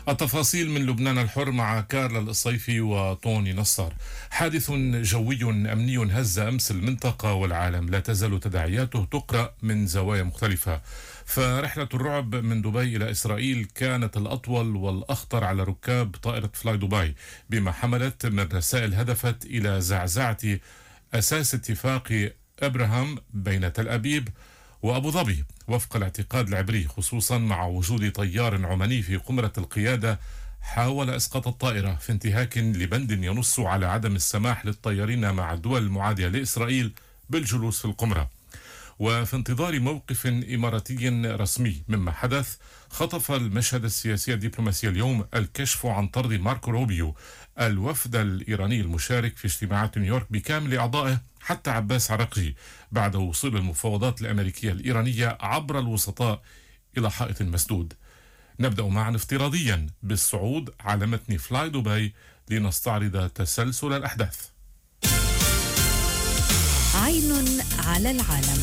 التفاصيل من لبنان الحر مع كارلا الصيفي وطوني نصار. حادث جوي أمني هز أمس المنطقة والعالم، لا تزال تداعياته تقرأ من زوايا مختلفة. فرحلة الرعب من دبي إلى إسرائيل كانت الأطول والأخطر على ركاب طائرة فلاي دبي، بما حملت من رسائل هدفت إلى زعزعة أساس اتفاق أبراهام بين تل أبيب وأبو ظبي وفق الاعتقاد العبري، خصوصا مع وجود طيار عماني في قمرة القيادة حاول إسقاط الطائرة في انتهاك لبند ينص على عدم السماح للطيارين مع الدول المعادية لإسرائيل بالجلوس في القمرة. وفي انتظار موقف إماراتي رسمي مما حدث، خطف المشهد السياسي الدبلوماسي اليوم الكشف عن طرد ماركو روبيو الوفد الإيراني المشارك في اجتماعات نيويورك بكامل أعضائه حتى عباس عراقجي بعد وصول المفاوضات الأمريكية الإيرانية عبر الوسطاء إلى حائط مسدود. نبدأ معا افتراضيا بالصعود على متن فلاي دبي لنستعرض تسلسل الأحداث. عين على العالم.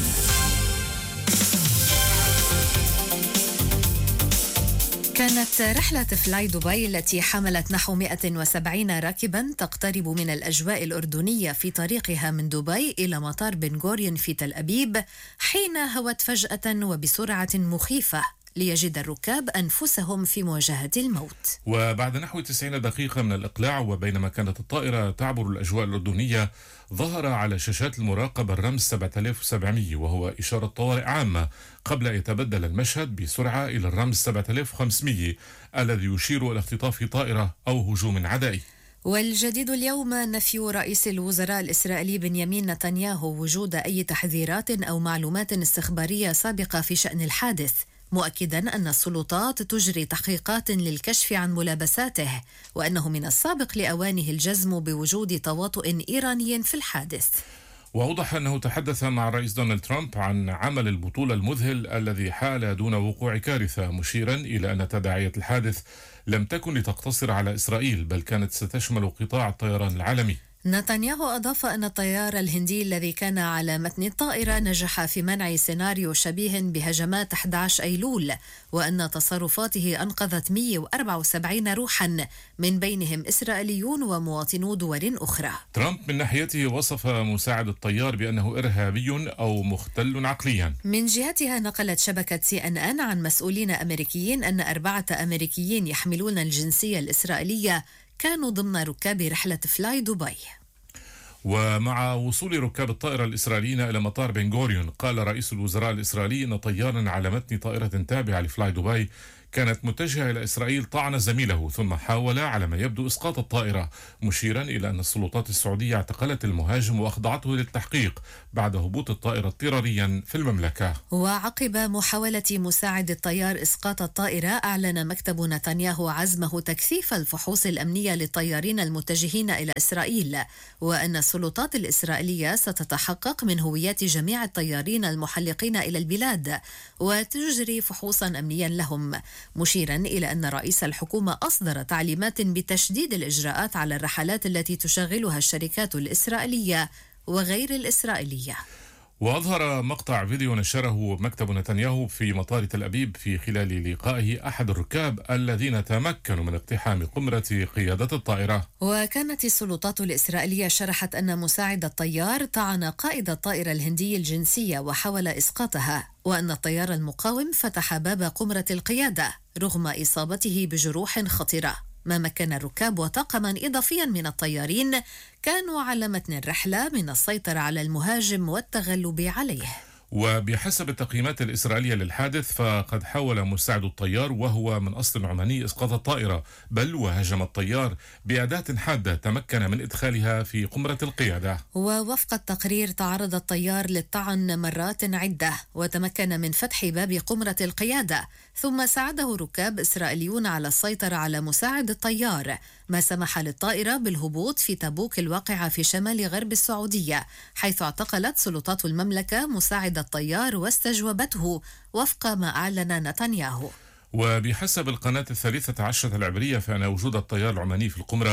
كانت رحلة فلاي دبي التي حملت نحو 170 راكبا تقترب من الأجواء الأردنية في طريقها من دبي إلى مطار بن غوريون في تل أبيب، حين هوت فجأة وبسرعة مخيفة ليجد الركاب أنفسهم في مواجهة الموت. وبعد نحو 90 دقيقة من الإقلاع، وبينما كانت الطائرة تعبر الأجواء الأردنية، ظهر على شاشات المراقبة الرمز 7700 وهو إشارة طوارئ عامة، قبل أن يتبدل المشهد بسرعة إلى الرمز 7500 الذي يشير إلى اختطاف طائرة أو هجوم عدائي. والجديد اليوم نفي رئيس الوزراء الإسرائيلي بنيامين نتنياهو وجود أي تحذيرات أو معلومات استخبارية سابقة في شأن الحادث، مؤكدا أن السلطات تجري تحقيقات للكشف عن ملابساته، وأنه من السابق لأوانه الجزم بوجود تواطؤ إيراني في الحادث. وأوضح أنه تحدث مع الرئيس دونالد ترامب عن عمل البطولة المذهل الذي حال دون وقوع كارثة، مشيرا إلى أن تداعيات الحادث لم تكن لتقتصر على إسرائيل، بل كانت ستشمل قطاع الطيران العالمي. نتنياهو أضاف أن الطيار الهندي الذي كان على متن الطائرة نجح في منع سيناريو شبيه بهجمات 11 أيلول، وأن تصرفاته أنقذت 174 روحا من بينهم إسرائيليون ومواطنو دول أخرى. ترامب من ناحيته وصف مساعد الطيار بأنه إرهابي أو مختل عقليا. من جهتها نقلت شبكة CNN عن مسؤولين أمريكيين أن 4 أمريكيين يحملون الجنسية الإسرائيلية كانوا ضمن ركاب رحلة فلاي دبي. ومع وصول ركاب الطائرة الإسرائيليين إلى مطار بن غوريون، قال رئيس الوزراء الإسرائيلي أن طيارا على متن طائرة تابعة لفلاي دبي كانت متجهة إلى إسرائيل طعن زميله، ثم حاول على ما يبدو إسقاط الطائرة، مشيرا إلى أن السلطات السعودية اعتقلت المهاجم وأخضعته للتحقيق بعد هبوط الطائرة اضطراريا في المملكة. وعقب محاولة مساعد الطيار إسقاط الطائرة، أعلن مكتب نتنياهو عزمه تكثيف الفحوص الأمنية للطيارين المتجهين إلى إسرائيل، وأن السلطات الإسرائيلية ستتحقق من هويات جميع الطيارين المحلقين إلى البلاد وتجري فحوصا أمنيا لهم، مشيرا إلى أن رئيس الحكومة أصدر تعليمات بتشديد الإجراءات على الرحلات التي تشغلها الشركات الإسرائيلية وغير الإسرائيلية. وأظهر مقطع فيديو نشره مكتب نتنياهو في مطار تل أبيب في خلال لقائه أحد الركاب الذين تمكنوا من اقتحام قمرة قيادة الطائرة. وكانت السلطات الإسرائيلية شرحت أن مساعد الطيار طعن قائد الطائرة الهندي الجنسية وحاول إسقاطها، وأن الطيار المقاوم فتح باب قمرة القيادة رغم إصابته بجروح خطيرة، ما مكن الركاب وطاقما إضافيا من الطيارين كانوا على متن الرحلة من السيطرة على المهاجم والتغلب عليه. وبحسب التقييمات الإسرائيلية للحادث، فقد حاول مساعد الطيار وهو من أصل عماني إسقاط الطائرة، بل وهجم الطيار بأداة حادة تمكن من إدخالها في قمرة القيادة. ووفق التقرير تعرض الطيار للطعن مرات عدة وتمكن من فتح باب قمرة القيادة، ثم ساعده ركاب إسرائيليون على السيطرة على مساعد الطيار، ما سمح للطائرة بالهبوط في تبوك الواقعة في شمال غرب السعودية، حيث اعتقلت سلطات المملكة مساعد الطيار واستجوبته وفق ما أعلن نتنياهو. وبحسب القناة 13 العبرية، فإن وجود الطيار العماني في القمرة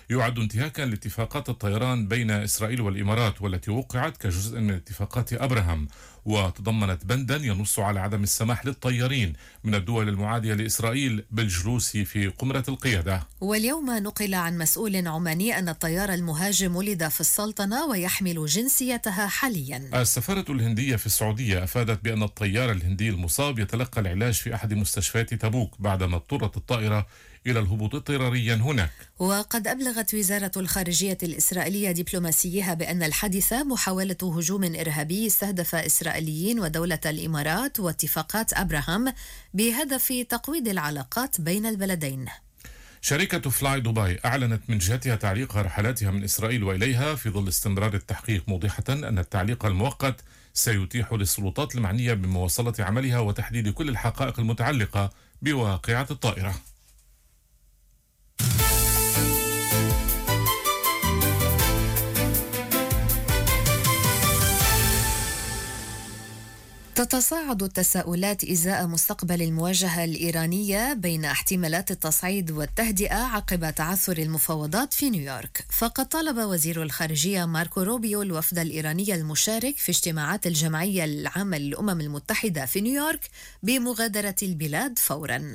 يعد انتهاكا لاتفاقات الطيران بين إسرائيل والإمارات والتي وقعت كجزء من اتفاقات أبراهام، وتضمنت بندا ينص على عدم السماح للطيارين من الدول المعادية لإسرائيل بالجلوس في قمرة القيادة. واليوم نقل عن مسؤول عماني أن الطيار المهاجم ولد في السلطنة ويحمل جنسيتها حاليا. السفارة الهندية في السعودية أفادت بأن الطيار الهندي المصاب يتلقى العلاج في أحد مستشفيات تبوك بعدما اضطرت الطائرة إلى الهبوط اضطراريا هناك. وقد أبلغت وزارة الخارجية الإسرائيلية دبلوماسيها بأن الحادث محاولة هجوم إرهابي استهدف إسرائيليين ودولة الإمارات واتفاقات أبراهام بهدف تقويض العلاقات بين البلدين. شركة فلاي دبي أعلنت من جهتها تعليق رحلاتها من إسرائيل وإليها في ظل استمرار التحقيق، موضحة أن التعليق المؤقت سيتيح للسلطات المعنية بمواصلة عملها وتحديد كل الحقائق المتعلقة بواقعة الطائرة. تتصاعد التساؤلات إزاء مستقبل المواجهة الإيرانية بين احتمالات التصعيد والتهدئة عقب تعثر المفاوضات في نيويورك، فقد طالب وزير الخارجية ماركو روبيو الوفد الإيراني المشارك في اجتماعات الجمعية العامة للأمم المتحدة في نيويورك بمغادرة البلاد فوراً.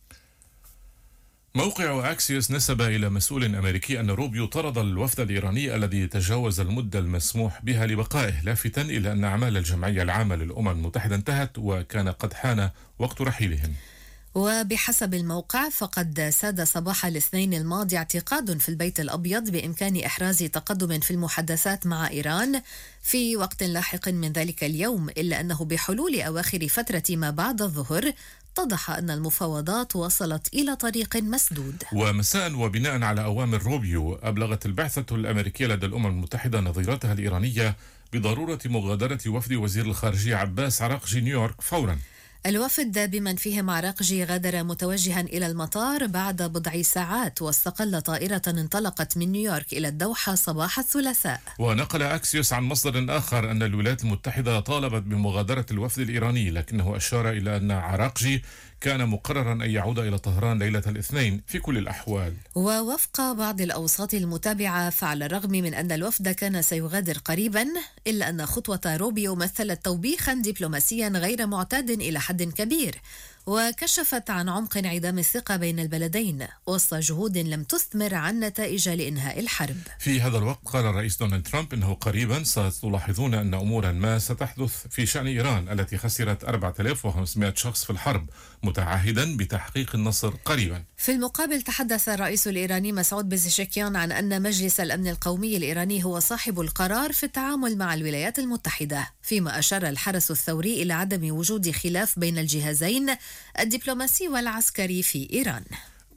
موقع أكسيوس نسب إلى مسؤول أمريكي أن روبيو طرد الوفد الإيراني الذي تجاوز المدة المسموح بها لبقائه، لافتاً إلى أن أعمال الجمعية العامة للأمم المتحدة انتهت وكان قد حان وقت رحيلهم. وبحسب الموقع فقد ساد صباح الاثنين الماضي اعتقاد في البيت الأبيض بإمكان إحراز تقدم في المحادثات مع إيران في وقت لاحق من ذلك اليوم، إلا أنه بحلول أواخر فترة ما بعد الظهر اتضح أن المفاوضات وصلت إلى طريق مسدود. ومساء وبناء على أوامر روبيو، أبلغت البعثة الأمريكية لدى الأمم المتحدة نظيرتها الإيرانية بضرورة مغادرة وفد وزير الخارجية عباس عراقجي نيويورك فوراً. الوفد بمن فيهم عراقجي غادر متوجها إلى المطار بعد بضع ساعات، واستقل طائرة انطلقت من نيويورك إلى الدوحة صباح الثلاثاء. ونقل أكسيوس عن مصدر آخر أن الولايات المتحدة طالبت بمغادرة الوفد الإيراني، لكنه أشار إلى أن عراقجي كان مقررا أن يعود إلى طهران ليلة الاثنين في كل الأحوال. ووفق بعض الأوساط المتابعة، فعلى الرغم من أن الوفد كان سيغادر قريبا، إلا أن خطوة روبيو مثلت توبيخا دبلوماسيا غير معتاد إلى حد كبير، وكشفت عن عمق انعدام الثقة بين البلدين وسط جهود لم تثمر عن نتائج لإنهاء الحرب. في هذا الوقت قال الرئيس دونالد ترامب أنه قريبا ستلاحظون أن أمورا ما ستحدث في شأن إيران التي خسرت 4500 شخص في الحرب، متعهدا بتحقيق النصر قريبا. في المقابل تحدث الرئيس الإيراني مسعود بيزشكيان عن أن مجلس الأمن القومي الإيراني هو صاحب القرار في التعامل مع الولايات المتحدة، فيما أشار الحرس الثوري إلى عدم وجود خلاف بين الجهازين الدبلوماسي والعسكري في إيران.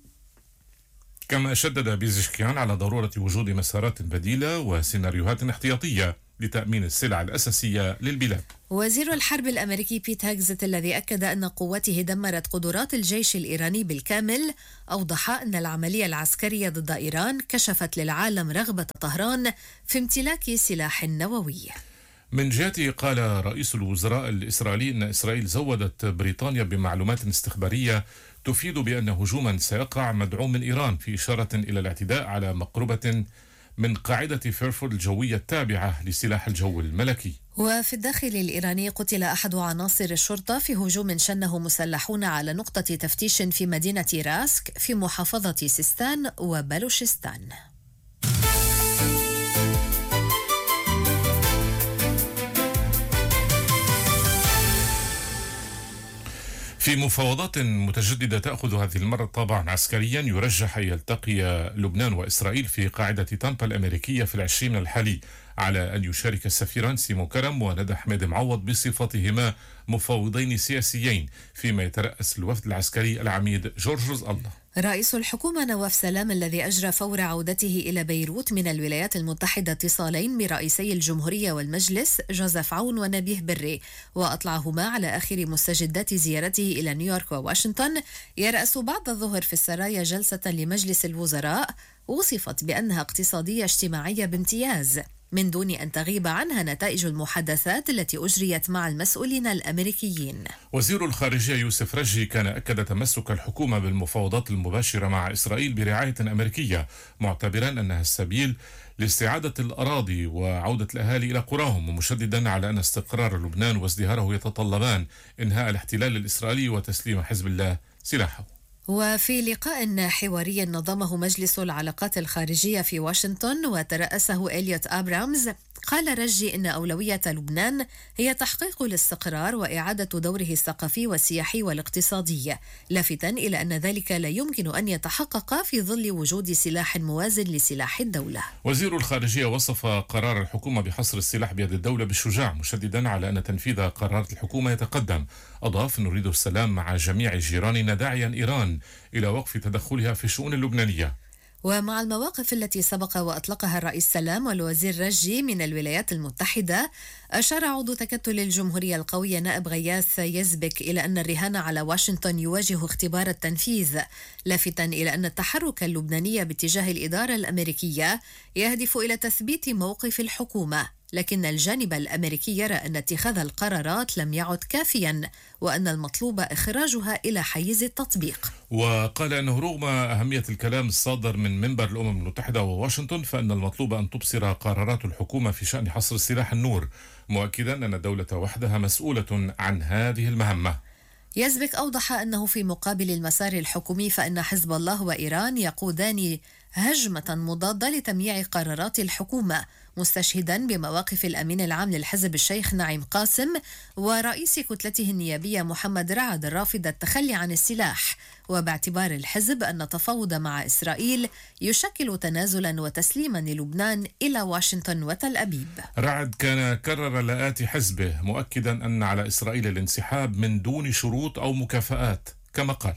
كما شدد بيزشكيان على ضرورة وجود مسارات بديلة وسيناريوهات احتياطية لتأمين السلع الأساسية للبلاد. وزير الحرب الأمريكي بيت هاغزت الذي أكد أن قوته دمرت قدرات الجيش الإيراني بالكامل، أوضح أن العملية العسكرية ضد إيران كشفت للعالم رغبة طهران في امتلاك سلاح نووي. من جهته قال رئيس الوزراء الإسرائيلي أن إسرائيل زودت بريطانيا بمعلومات استخبارية تفيد بأن هجوما سيقع مدعوم من إيران، في إشارة إلى الاعتداء على مقربة من قاعدة فيرفورد الجوية التابعة لسلاح الجو الملكي. وفي الداخل الإيراني قتل أحد عناصر الشرطة في هجوم شنه مسلحون على نقطة تفتيش في مدينة راسك في محافظة سيستان وبلوشستان. في مفاوضات متجددة تأخذ هذه المرة طابعا عسكريا، يرجح أن يلتقي لبنان وإسرائيل في قاعدة تامبا الأمريكية في العشرين من الحالي، على أن يشارك السفيران سيمو كرم وندى حميد معوض بصفتهما مفاوضين سياسيين، فيما يترأس الوفد العسكري العميد جورج رزق الله. رئيس الحكومة نواف سلام الذي أجرى فور عودته إلى بيروت من الولايات المتحدة اتصالين برئيسي الجمهورية والمجلس جوزيف عون ونبيه بري، وأطلعهما على آخر مستجدات زيارته إلى نيويورك وواشنطن. يرأس بعد الظهر في السرايا جلسة لمجلس الوزراء وصفت بأنها اقتصادية اجتماعية بامتياز، من دون أن تغيب عنها نتائج المحادثات التي أجريت مع المسؤولين الأمريكيين. وزير الخارجية يوسف رجي كان أكد تمسك الحكومة بالمفاوضات المباشرة مع إسرائيل برعاية أمريكية، معتبرا أنها السبيل لاستعادة الأراضي وعودة الأهالي إلى قراهم، ومشددا على أن استقرار لبنان وازدهاره يتطلبان إنهاء الاحتلال الإسرائيلي وتسليم حزب الله سلاحه. وفي لقاء حواري نظمه مجلس العلاقات الخارجية في واشنطن وترأسه إليوت أبرامز، قال رجي إن أولوية لبنان هي تحقيق الاستقرار وإعادة دوره الثقافي والسياحي والاقتصادي، لافتا إلى أن ذلك لا يمكن أن يتحقق في ظل وجود سلاح موازن لسلاح الدولة. وزير الخارجية وصف قرار الحكومة بحصر السلاح بيد الدولة بالشجاع، مشددا على أن تنفيذ قرارات الحكومة يتقدم. أضاف: نريد السلام مع جميع جيراننا، داعيا إيران إلى وقف تدخلها في الشؤون اللبنانية. ومع المواقف التي سبق وأطلقها الرئيس سلام والوزير رجي من الولايات المتحدة، أشار عضو تكتل الجمهورية القوية نائب غياث يزبك إلى أن الرهان على واشنطن يواجه اختبار التنفيذ، لافتا إلى أن التحرك اللبناني باتجاه الإدارة الأمريكية يهدف إلى تثبيت موقف الحكومة، لكن الجانب الأمريكي يرى أن اتخاذ القرارات لم يعد كافيا وأن المطلوب إخراجها إلى حيز التطبيق. وقال أنه رغم أهمية الكلام الصادر من منبر الأمم المتحدة وواشنطن، فإن المطلوب أن تبصر قرارات الحكومة في شأن حصر السلاح النور، مؤكدا أن الدولة وحدها مسؤولة عن هذه المهمة. يزبك أوضح أنه في مقابل المسار الحكومي فإن حزب الله وإيران يقودان هجمة مضادة لتمييع قرارات الحكومة، مستشهدا بمواقف الأمين العام للحزب الشيخ نعيم قاسم ورئيس كتلته النيابية محمد رعد الرافض التخلي عن السلاح، وباعتبار الحزب أن التفاوض مع إسرائيل يشكل تنازلا وتسليما للبنان إلى واشنطن وتل أبيب. رعد كان كرر لآت حزبه، مؤكدا أن على إسرائيل الانسحاب من دون شروط أو مكافآت، كما قال: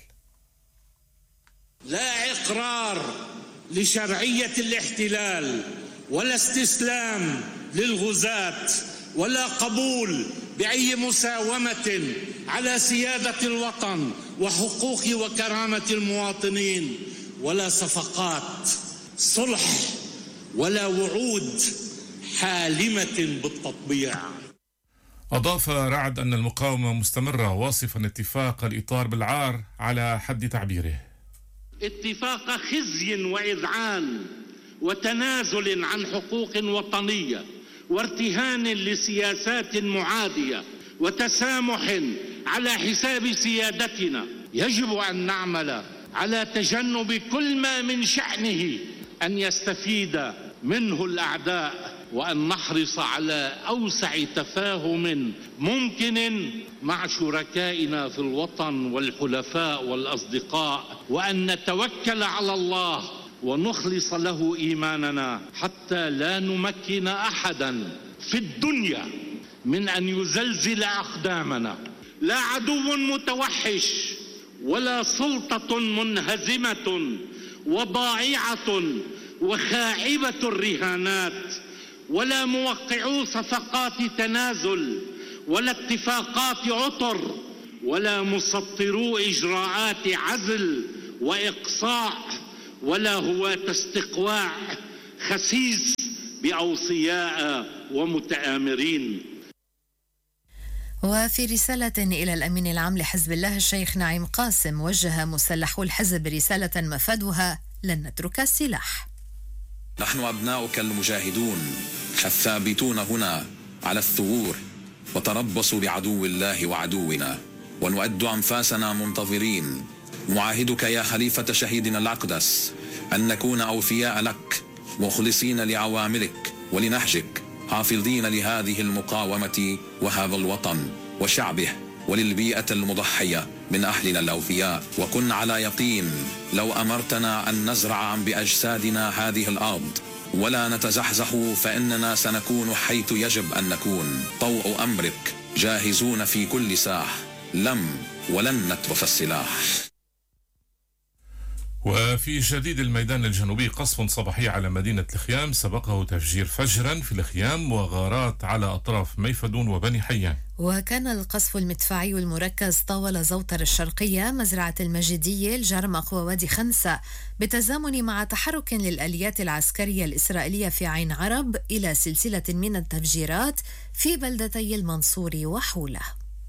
لا إقرار لشرعية الاحتلال ولا استسلام للغزاة ولا قبول بأي مساومة على سيادة الوطن وحقوق وكرامة المواطنين، ولا صفقات صلح ولا وعود حالمة بالتطبيع. أضاف رعد أن المقاومة مستمرة، واصفا اتفاق الإطار بالعار على حد تعبيره: اتفاق خزي وإذعان وتنازل عن حقوق وطنية وارتهان لسياسات معادية وتسامح على حساب سيادتنا. يجب أن نعمل على تجنب كل ما من شأنه أن يستفيد منه الأعداء، وأن نحرص على أوسع تفاهم ممكن مع شركائنا في الوطن والحلفاء والأصدقاء، وأن نتوكل على الله ونخلص له إيماننا حتى لا نمكن أحدا في الدنيا من أن يزلزل أقدامنا. لا عدو متوحش ولا سلطة منهزمة وضائعة وخائبة الرهانات ولا موقعو صفقات تنازل ولا اتفاقات عطر ولا مسطرو إجراءات عزل وإقصاء ولا هواة استقواع خسيس بأوصياء ومتآمرين. وفي رسالة إلى الأمين العام لحزب الله الشيخ نعيم قاسم، وجه مسلحو الحزب رسالة مفادها: لن نترك السلاح. نحن أبناؤك المجاهدون الثابتون هنا على الثغور، وتربصوا بعدو الله وعدونا، ونؤد أنفاسنا منتظرين، معاهدك يا خليفة شهيدنا الأقدس أن نكون أوفياء لك مخلصين لعواملك ولنهجك، حافظين لهذه المقاومة وهذا الوطن وشعبه وللبيئة المضحية من أهلنا الأوفياء. وكن على يقين لو أمرتنا أن نزرع بأجسادنا هذه الأرض ولا نتزحزح فإننا سنكون حيث يجب أن نكون، طوع أمرك، جاهزون في كل ساعة، لم ولن نترك السلاح. وفي جديد الميدان الجنوبي قصف صباحي على مدينة الخيام سبقه تفجير فجرا في الخيام وغارات على أطراف ميفدون وبني حيان. وكان القصف المدفعي المركز طاول زوتر الشرقية مزرعة المجيدية الجرمق ووادي خنسة بالتزامن مع تحرك للآليات العسكرية الإسرائيلية في عين عرب إلى سلسلة من التفجيرات في بلدتي المنصور وحوله.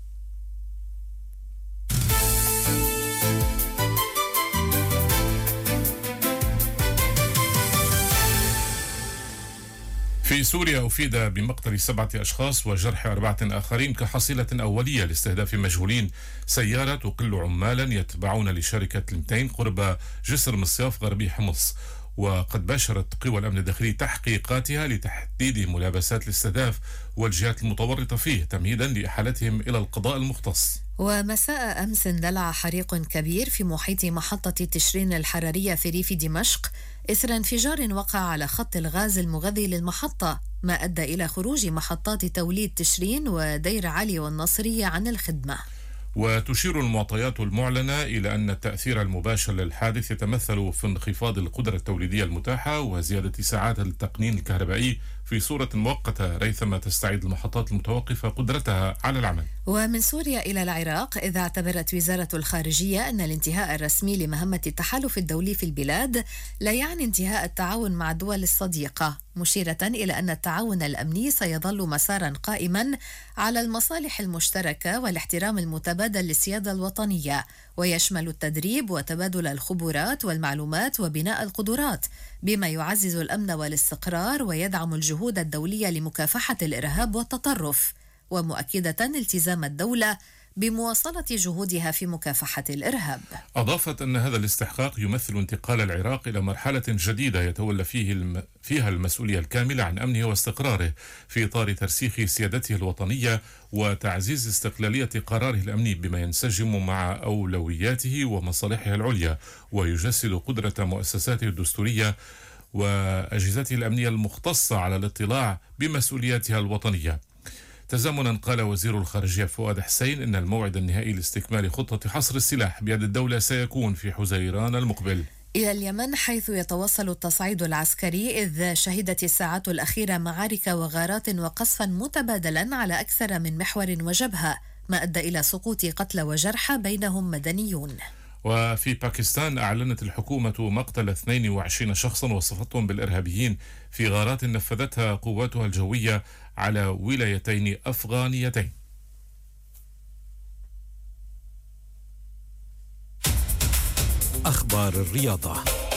في سوريا أفيد بمقتل 7 أشخاص وجرح 4 آخرين كحصيلة أولية لاستهداف مجهولين سيارة تقل عمالا يتبعون لشركة المتين قرب جسر مصياف غربي حمص. وقد باشرت قوى الأمن الداخلي تحقيقاتها لتحديد ملابسات الاستهداف والجهات المتورطة فيه تمهيدا لإحالتهم إلى القضاء المختص. ومساء أمس اندلع حريق كبير في محيط محطة تشرين الحرارية في ريف دمشق إثر انفجار وقع على خط الغاز المغذي للمحطة، ما أدى إلى خروج محطات توليد تشرين ودير علي والناصرية عن الخدمة. وتشير المعطيات المعلنة إلى أن التأثير المباشر للحادث يتمثل في انخفاض القدرة التوليدية المتاحة وزيادة ساعات التقنين الكهربائي في صورة مؤقتة ريثما تستعيد المحطات المتوقفة قدرتها على العمل. ومن سوريا إلى العراق، إذا اعتبرت وزارة الخارجية أن الانتهاء الرسمي لمهمة التحالف الدولي في البلاد لا يعني انتهاء التعاون مع الدول الصديقة، مشيرة إلى أن التعاون الأمني سيظل مسارا قائما على المصالح المشتركة والاحترام المتبادل للسيادة الوطنية، ويشمل التدريب وتبادل الخبرات والمعلومات وبناء القدرات، بما يعزز الأمن والاستقرار ويدعم الجهود الدولية لمكافحة الإرهاب والتطرف، ومؤكدة التزام الدولة بمواصلة جهودها في مكافحة الإرهاب. أضافت أن هذا الاستحقاق يمثل انتقال العراق إلى مرحلة جديدة يتولى فيها المسؤولية الكاملة عن أمنه واستقراره في إطار ترسيخ سيادته الوطنية وتعزيز استقلالية قراره الأمني بما ينسجم مع أولوياته ومصالحه العليا، ويجسد قدرة مؤسساته الدستورية وأجهزته الأمنية المختصة على الاطلاع بمسؤولياتها الوطنية. تزامنا قال وزير الخارجية فؤاد حسين إن الموعد النهائي لاستكمال خطة حصر السلاح بيد الدولة سيكون في حزيران المقبل. إلى اليمن، حيث يتواصل التصعيد العسكري، إذ شهدت الساعات الأخيرة معارك وغارات وقصفا متبادلا على أكثر من محور وجبهة، ما أدى إلى سقوط قتلى وجرحى بينهم مدنيون. وفي باكستان أعلنت الحكومة مقتل 22 شخصا وصفتهم بالإرهابيين في غارات نفذتها قواتها الجوية على ولايتين أفغانيتين. أخبار الرياضة.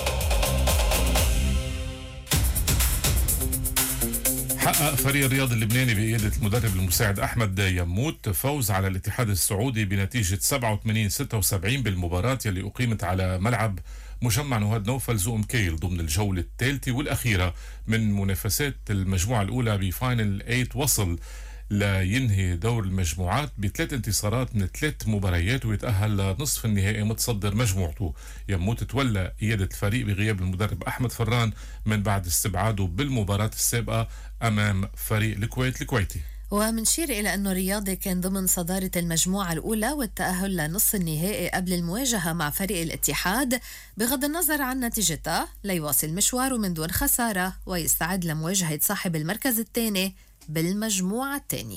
حقق فريق الرياض اللبناني بقيادة المدرب المساعد أحمد يموت فوز على الاتحاد السعودي بنتيجة 87-76 بالمباراة يلي أقيمت على ملعب مجمع نهاد نوفل زوم كيل ضمن الجولة الثالثة والأخيرة من منافسات المجموعة الأولى بفاينل 8. وصل لينهي دور المجموعات ب3 انتصارات من 3 مباريات ويتأهل لنصف النهائي متصدر مجموعته. يموت تولى قيادة الفريق بغياب المدرب أحمد فران من بعد استبعاده بالمباراة السابقة أمام فريق الكويت الكويتي. ومنشير إلى أن الرياضي كان ضمن صدارة المجموعة الأولى والتأهل لنصف النهائي قبل المواجهة مع فريق الاتحاد بغض النظر عن نتيجتها ليواصل مشواره من دون خسارة ويستعد لمواجهة صاحب المركز الثاني بالمجموعة الثانية.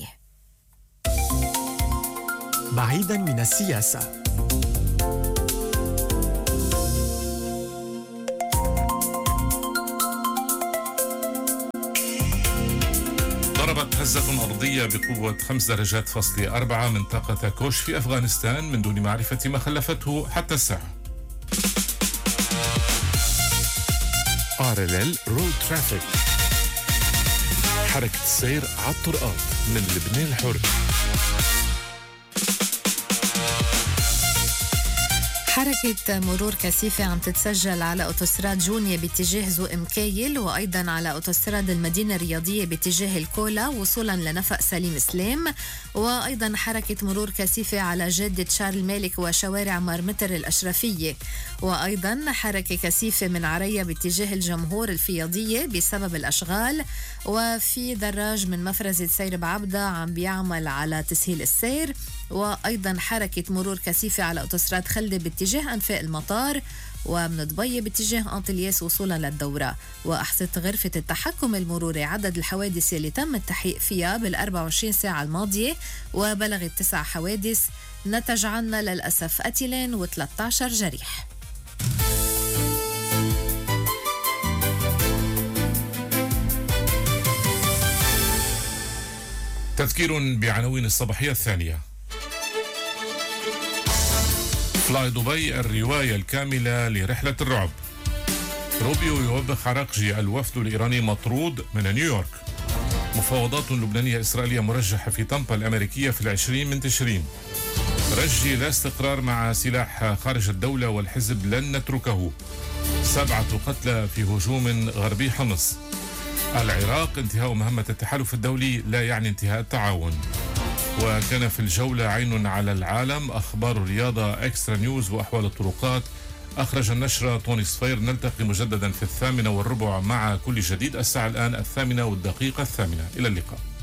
بعيدا من السياسة. ضربت هزة أرضية بقوة 5 درجات فاصلة 4 منطقة كوش في أفغانستان من دون معرفة ما خلفته حتى الساعة. RLL رود ترافيك، حركة السير على الطرقات من لبنان الحر. حركة مرور كثيفة عم تتسجل على أوتوستراد جونيا باتجاه زو مكايل، وأيضا على أوتوستراد المدينة الرياضية باتجاه الكولا وصولا لنفق سليم سليم، وأيضا حركة مرور كثيفة على جادة شارل مالك وشوارع مرمتر الأشرفية، وأيضا حركة كثيفة من عريا باتجاه الجمهور الفياضية بسبب الأشغال، وفي دراج من مفرزة سير بعبدة عم بيعمل على تسهيل السير، وأيضا حركة مرور كثيفة على أوتوستراد خلدة باتجاه باتجاه أنفاق المطار، ومن دبي باتجاه أنطلياس وصولا للدورة. وأحصت غرفة التحكم المروري عدد الحوادث اللي تم التحقيق فيها بال24 ساعة الماضية، وبلغت 9 حوادث نتج عنها للأسف قتيلين و13 جريح. تذكير بعناوين الصباحية الثانية. فلاي دبي الرواية الكاملة لرحلة الرعب. روبيو يوبخ عراقجي الوفد الإيراني مطرود من نيويورك. مفاوضات لبنانية إسرائيلية مرجحة في طنطا الأمريكية في 20 من تشرين. رجي لا استقرار مع سلاح خارج الدولة والحزب لن نتركه. 7 قتلى في هجوم غربي حمص. العراق انتهاء مهمة التحالف الدولي لا يعني انتهاء التعاون. وكان في الجولة عين على العالم، أخبار الرياضة، إكسترا نيوز وأحوال الطرقات. أخرج النشرة توني صفير. نلتقي مجددا في 8:15 مع كل جديد. الساعة الآن 8:08. إلى اللقاء.